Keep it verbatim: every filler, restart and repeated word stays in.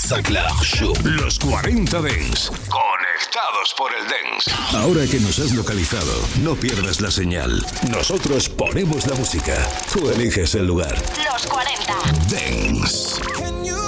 Vanessa Clark Show. Los cuarenta Dance. Conectados por el Dance. Ahora que nos has localizado, no pierdas la señal. Nosotros ponemos la música. Tú eliges el lugar. Los cuarenta Dance.